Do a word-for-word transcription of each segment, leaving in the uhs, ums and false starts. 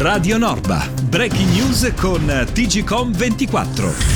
Radio Norba, breaking news con T G Com ventiquattro.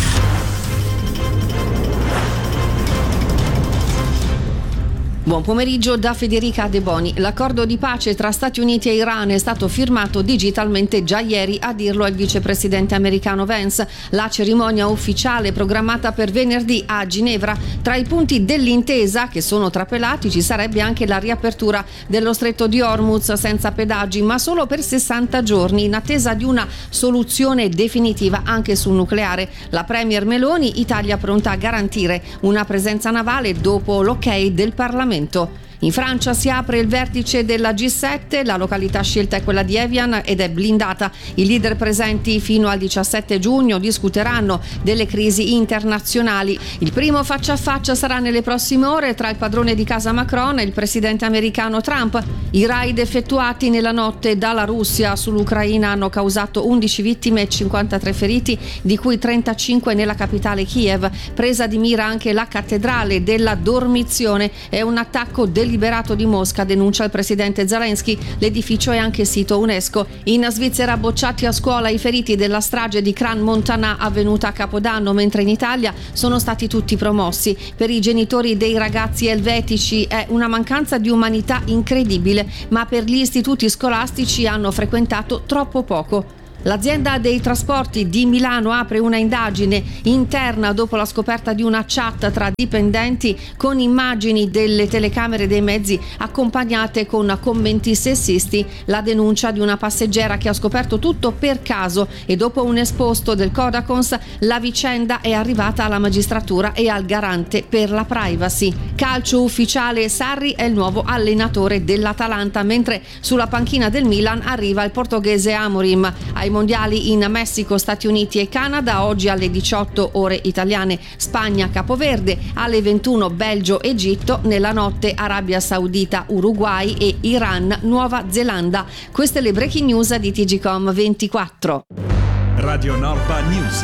Buon pomeriggio da Federica De Boni. L'accordo di pace tra Stati Uniti e Iran è stato firmato digitalmente già ieri, a dirlo il vicepresidente americano Vance. La cerimonia ufficiale programmata per venerdì a Ginevra. Tra i punti dell'intesa, che sono trapelati, ci sarebbe anche la riapertura dello stretto di Hormuz senza pedaggi, ma solo per sessanta giorni, in attesa di una soluzione definitiva anche sul nucleare. La premier Meloni, Italia pronta a garantire una presenza navale dopo l'ok del Parlamento. In Francia si apre il vertice della G sette, la località scelta è quella di Evian ed è blindata. I leader presenti fino al diciassette giugno discuteranno delle crisi internazionali. Il primo faccia a faccia sarà nelle prossime ore tra il padrone di casa Macron e il presidente americano Trump. I raid effettuati nella notte dalla Russia sull'Ucraina hanno causato undici vittime e cinquantatré feriti, di cui trentacinque nella capitale Kiev. Presa di mira anche la cattedrale della Dormizione. È un attacco deliberato di Mosca, denuncia il presidente Zelensky. L'edificio è anche sito UNESCO. In Svizzera bocciati a scuola i feriti della strage di Crans Montana avvenuta a Capodanno, mentre in Italia sono stati tutti promossi. Per i genitori dei ragazzi elvetici è una mancanza di umanità incredibile, ma per gli istituti scolastici hanno frequentato troppo poco. L'azienda dei trasporti di Milano apre una indagine interna dopo la scoperta di una chat tra dipendenti con immagini delle telecamere dei mezzi accompagnate con commenti sessisti. La denuncia di una passeggera che ha scoperto tutto per caso, e dopo un esposto del Codacons la vicenda è arrivata alla magistratura e al garante per la privacy. Calcio ufficiale: Sarri è il nuovo allenatore dell'Atalanta, mentre sulla panchina del Milan arriva il portoghese Amorim. Ai mondiali in Messico, Stati Uniti e Canada, oggi alle diciotto ore italiane Spagna Capoverde, alle ventuno Belgio Egitto, nella notte Arabia Saudita Uruguay e Iran Nuova Zelanda. Queste le breaking news di T G Com ventiquattro. Radio Norba News.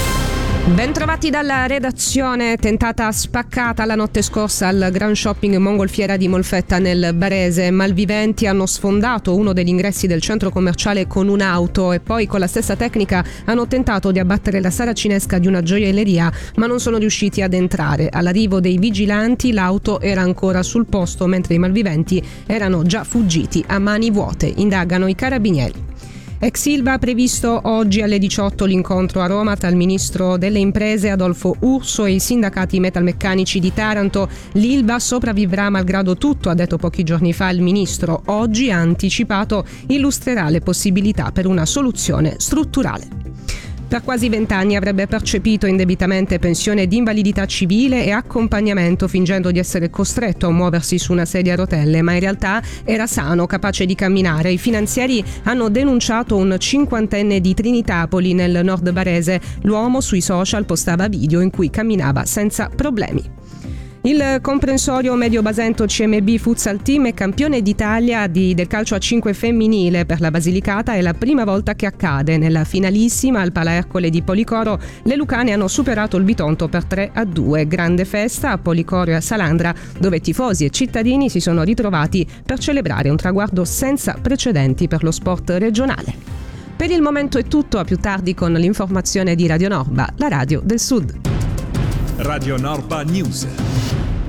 Bentrovati dalla redazione. Tentata spaccata la notte scorsa al Grand Shopping Mongolfiera di Molfetta nel Barese. Malviventi hanno sfondato uno degli ingressi del centro commerciale con un'auto e poi con la stessa tecnica hanno tentato di abbattere la saracinesca di una gioielleria, ma non sono riusciti ad entrare. All'arrivo dei vigilanti l'auto era ancora sul posto, mentre i malviventi erano già fuggiti a mani vuote. Indagano i carabinieri. Ex Ilva ha previsto oggi alle diciotto l'incontro a Roma tra il ministro delle imprese Adolfo Urso e i sindacati metalmeccanici di Taranto. L'Ilva sopravvivrà malgrado tutto, ha detto pochi giorni fa il ministro. Oggi, ha anticipato, illustrerà le possibilità per una soluzione strutturale. Per quasi vent'anni avrebbe percepito indebitamente pensione di invalidità civile e accompagnamento, fingendo di essere costretto a muoversi su una sedia a rotelle, ma in realtà era sano, capace di camminare. I finanzieri hanno denunciato un cinquantenne di Trinitapoli nel nord barese. L'uomo sui social postava video in cui camminava senza problemi. Il comprensorio Medio Basento C M B Futsal Team è campione d'Italia di, del calcio a cinque femminile. Per la Basilicata è la prima volta che accade. Nella finalissima al Pala Ercole di Policoro le lucane hanno superato il Bitonto per tre a due. Grande festa a Policoro e a Salandra, dove tifosi e cittadini si sono ritrovati per celebrare un traguardo senza precedenti per lo sport regionale. Per il momento è tutto, a più tardi con l'informazione di Radio Norba, la radio del Sud. Radio Norba News.